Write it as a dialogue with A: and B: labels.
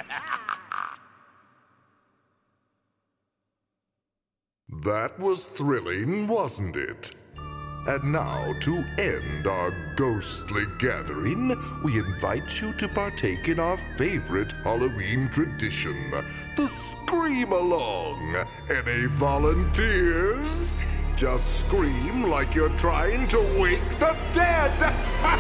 A: That was thrilling, wasn't it? And now, to end our ghostly gathering, we invite you to partake in our favorite Halloween tradition, the Scream Along. Any volunteers? Just scream like you're trying to wake the dead!